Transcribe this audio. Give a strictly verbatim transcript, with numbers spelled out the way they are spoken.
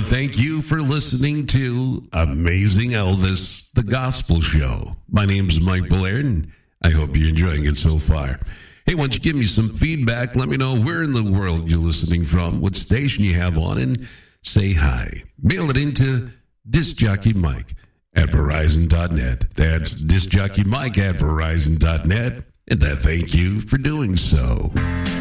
to thank you for listening to Amazing Elvis, the Gospel Show. My name's Mike Blair, and I hope you're enjoying it so far. Hey, why don't you give me some feedback? Let me know where in the world you're listening from, what station you have on, and say hi. Mail it into discjockeymike at verizon dot net. That's discjockeymike at verizon dot net, and I thank you for doing so.